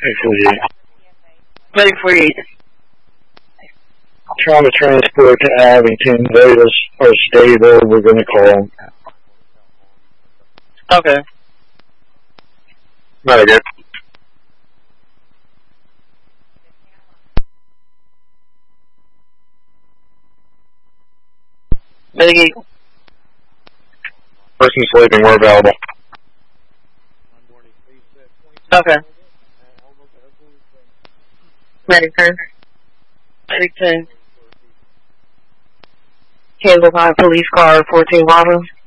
848. Medic 48. Trauma transport to Abington. Vitals are stable. We're going to call them. Okay. Very good. Medic 8. Person sleeping. We're available. Okay. Medic 10. Medic 10. Tango 5 police car 14 Bravo.